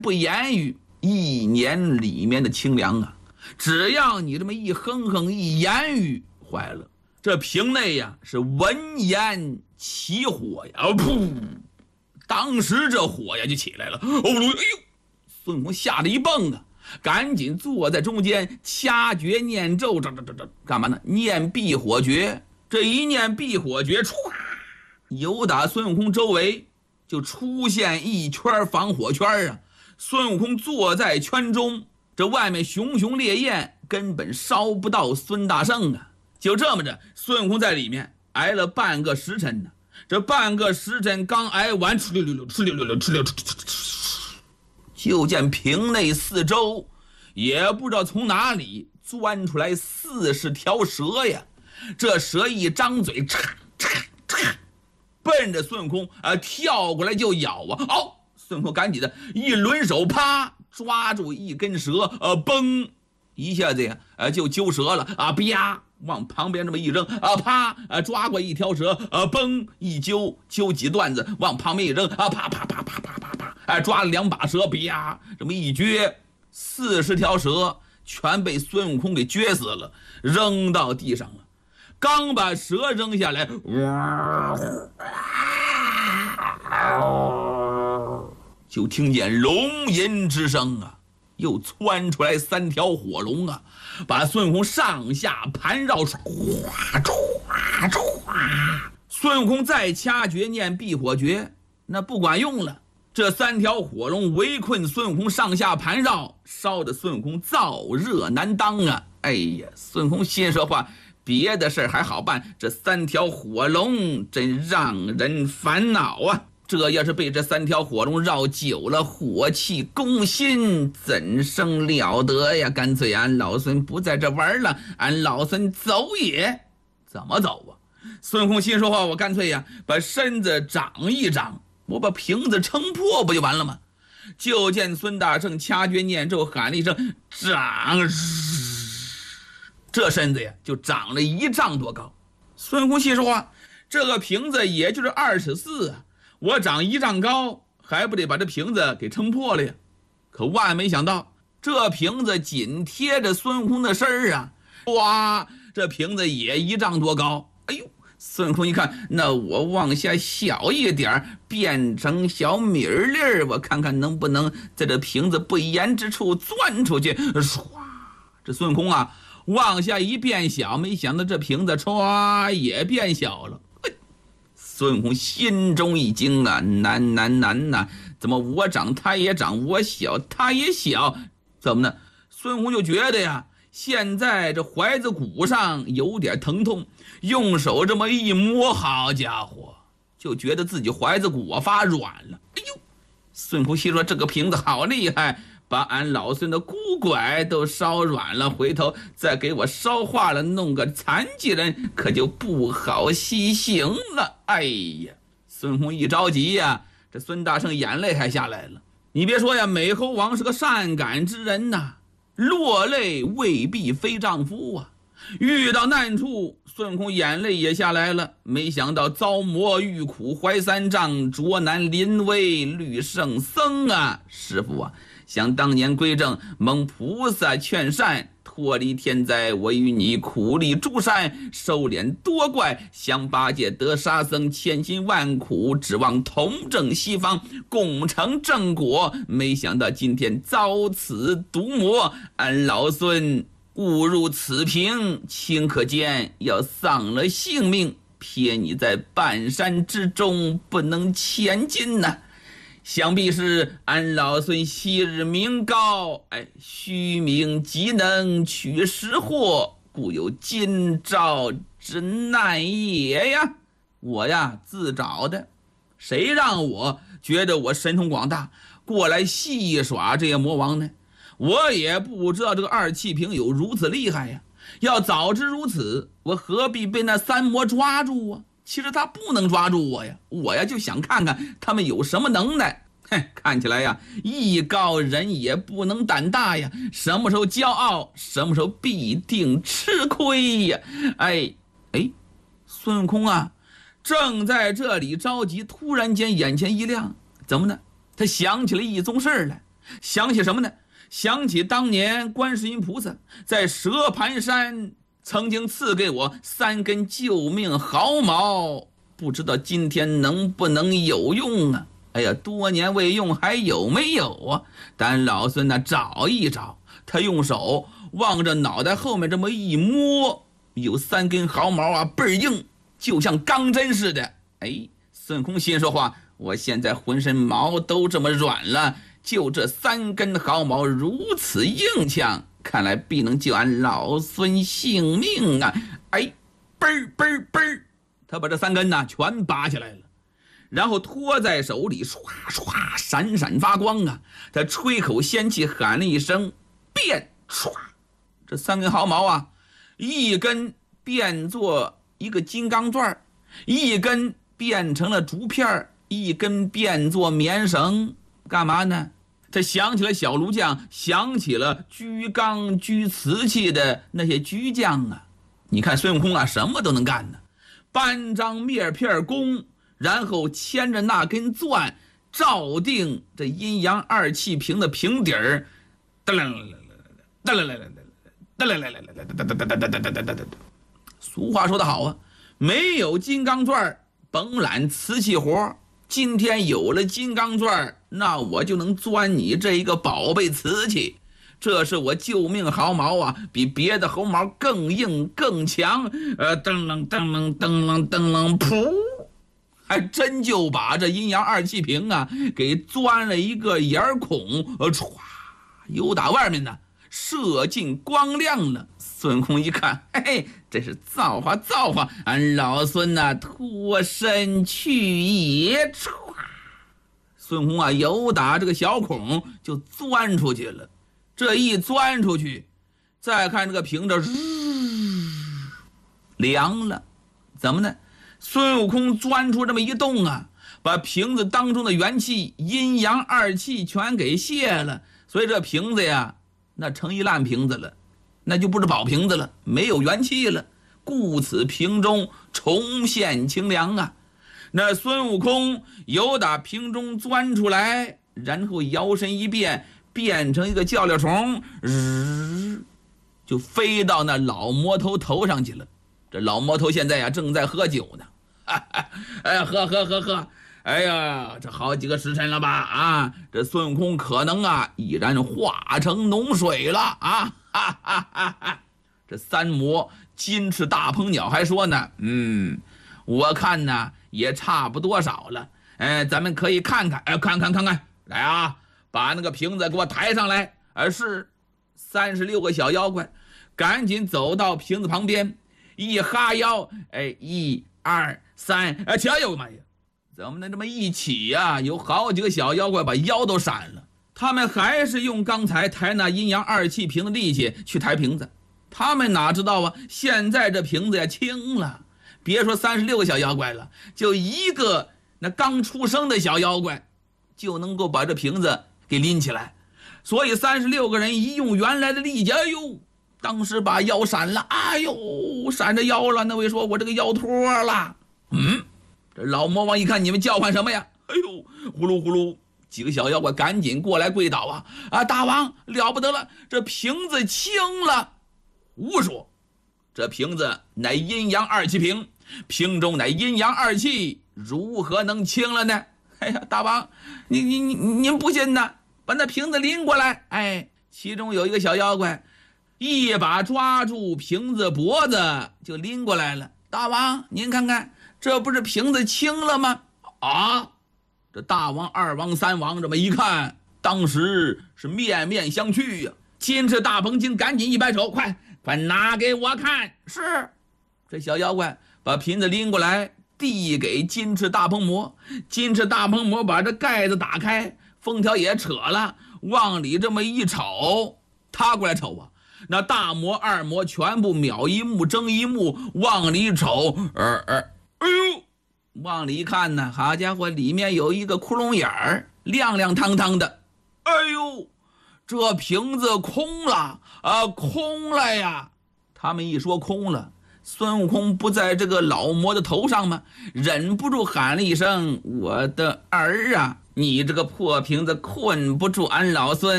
不言语一年里面的清凉啊！只要你这么一哼哼一言语，坏了，这瓶内呀是闻烟起火呀！噗！当时这火呀就起来了。哦呦！孙悟空吓得一蹦啊，赶紧坐在中间掐诀念咒，干嘛呢？念避火诀。这一念避火诀，唰，由打孙悟空周围就出现一圈防火圈啊！孙悟空坐在圈中，这外面熊熊烈焰根本烧不到孙大圣啊！就这么着，孙悟空在里面挨了半个时辰呢。这半个时辰刚挨完，就见瓶内四周也不知道从哪里钻出来40条蛇呀！这蛇一张嘴，奔着孙悟空跳过来就咬啊！哦，孙悟空赶紧的一抡手，啪，抓住一根蛇，嘣，一下子呀，就揪蛇了啊！啪，往旁边这么一扔啊，啪，抓过一条蛇，嘣，一揪几段子，往旁边一扔啊，啪啪啪啪啪啪啪，抓了2把蛇，啪，这么一撅，40条蛇全被孙悟空给撅死了，扔到地上了。刚把蛇扔下来，就听见龙吟之声啊，又窜出来3条火龙啊，把孙悟空上下盘绕，唰唰唰。孙悟空再掐诀念避火诀，那不管用了。这3条火龙围困孙悟空上下盘绕，烧得孙悟空燥热难当啊！哎呀，孙悟空心说话，别的事还好办，这3条火龙真让人烦恼啊！这要是被这3条火龙绕久了，火气攻心，怎生了得呀？干脆俺老孙不在这玩了，俺老孙走也。怎么走啊？孙悟空心说话，我干脆呀，把身子长一长，我把瓶子撑破不就完了吗？就见孙大圣掐诀念咒，喊了一声长，这身子呀就长了1丈多高。孙悟空心说话，这个瓶子也就是2尺4啊，我长1丈高，还不得把这瓶子给撑破了呀？可万没想到，这瓶子紧贴着孙悟空的身儿啊，哇，这瓶子也1丈多高。哎呦，孙悟空一看，那我往下小一点，变成小米粒，我看看能不能在这瓶子不严之处钻出去。唰，这孙悟空啊往下一变小，没想到这瓶子唰也变小了。孙悟空心中一惊啊，难呐，怎么我长他也长，我小他也小，怎么呢？孙悟空就觉得呀，现在这怀子骨上有点疼痛，用手这么一摸，好家伙，就觉得自己怀子骨发软了。哎呦，孙悟空心说这个瓶子好厉害，把俺老孙的骨拐都烧软了，回头再给我烧化了，弄个残疾人，可就不好西行了。哎呀，孙悟空一着急呀，这孙大圣眼泪还下来了。你别说呀，美猴王是个善感之人呐，落泪未必非丈夫啊。遇到难处，孙悟空眼泪也下来了。没想到遭磨遇苦怀3丈，卓难临危虑圣僧啊！师父啊，想当年归正，蒙菩萨劝善，脱离天灾，我与你苦历诸山，收敛多怪，降8戒得沙僧，千辛万苦，指望统正西方，共成正果。没想到今天遭此毒魔，俺老孙误入此瓶，顷刻间要丧了性命，撇你在半山之中，不能前进呐！想必是俺老孙昔日名高，虚名即能取实货，故有今朝之难也呀！我呀自找的，谁让我觉得我神通广大，过来戏耍这些魔王呢？我也不知道这个2气瓶有如此厉害呀！要早知如此，我何必被那3魔抓住啊？其实他不能抓住我呀，我呀就想看看他们有什么能耐。看起来呀，艺高人也不能胆大呀，什么时候骄傲，什么时候必定吃亏呀！孙悟空啊，正在这里着急，突然间眼前一亮，怎么呢？他想起了一宗事来。 想起什么呢？想起当年观世音菩萨在蛇盘山曾经赐给我3根救命毫毛，不知道今天能不能有用啊？哎呀，多年未用，还有没有啊？但老孙呢找一找，他用手望着脑袋后面这么一摸，有3根毫毛啊，倍儿硬，就像钢针似的。哎，孙悟空心说话，我现在浑身毛都这么软了，就这3根毫毛如此硬强，看来必能救俺老孙性命啊！哎，嘣儿嘣儿嘣儿，他把这3根呢全拔下来了，然后托在手里，唰唰闪闪发光啊！他吹口仙气，喊了一声变，唰，这3根毫毛啊，一根变作一个金刚钻，一根变成了竹片，一根变作棉绳。干嘛呢？他想起了小炉匠，想起了鞠缸鞠瓷器的那些鞠匠啊。你看孙悟空啊，什么都能干呢，搬张面片弓，然后牵着那根钻，照定这阴阳2气瓶的瓶底儿，俗话说得好啊，没有金刚钻甭揽瓷器活。今天有了金刚钻，那我就能钻你这一个宝贝瓷器。这是我救命毫毛啊，比别的毫毛更硬更强。噔楞噔楞噔楞噔楞，噗，还真就把这阴阳2气瓶啊给钻了一个眼孔，歘，由打外面呢射进光亮了。孙悟空一看，嘿嘿，这是造化造化，俺老孙呐脱身去也！歘，孙悟空啊由打这个小孔就钻出去了。这一钻出去，再看这个瓶子凉了。怎么呢？孙悟空钻出这么一洞啊，把瓶子当中的元气阴阳2气全给泄了，所以这瓶子呀那成一烂瓶子了，那就不是宝瓶子了，没有元气了，故此瓶中重现清凉啊。那孙悟空由打瓶中钻出来，然后摇身一变，变成一个叫鸟虫，就飞到那老魔头头上去了。这老魔头现在呀正在喝酒呢，哎呀，喝，哎呀，这好几个时辰了吧啊！这孙悟空可能啊已然化成脓水了啊！这3魔金翅大鹏鸟还说呢，我看呢也差不多少了，咱们可以看看，看，来啊，把那个瓶子给我抬上来。是36个小妖怪赶紧走到瓶子旁边，一哈腰，1、2、3，瞧有妈呀！怎么能这么一起呀？有好几个小妖怪把腰都闪了。他们还是用刚才抬那阴阳2气瓶的力气去抬瓶子，他们哪知道啊？现在这瓶子呀轻了，别说36个小妖怪了，就一个那刚出生的小妖怪就能够把这瓶子给拎起来。所以36个人一用原来的力气，哎呦，当时把腰闪了，哎呦，闪着腰了。那位说我这个腰脱了。这老魔王一看你们叫唤什么呀？哎呦，呼噜呼噜，几个小妖怪赶紧过来跪倒啊！大王了不得了，这瓶子轻了。胡说，这瓶子乃阴阳2气瓶，瓶中乃阴阳2气，如何能轻了呢？哎呀，大王，您不信呢？把那瓶子拎过来。其中有一个小妖怪一把抓住瓶子脖子就拎过来了。大王您看看，这不是瓶子轻了吗？这大王、2王、3王这么一看，当时是面面相觑呀。金翅大鹏精赶紧一摆手，快拿给我看。是，这小妖怪把瓶子拎过来递给金翅大鹏魔。金翅大鹏魔把这盖子打开，封条也扯了，往里这么一瞅，他过来瞅啊，那大魔2魔全部秒一目睁一目，往里瞅，哎呦，往里一看呢，好家伙，里面有一个窟窿眼儿，亮亮堂堂的。哎呦，这瓶子空了空了呀！他们一说空了，孙悟空不在这个老魔的头上吗？忍不住喊了一声：“我的儿啊！” 你这个破瓶子困不住俺老孙。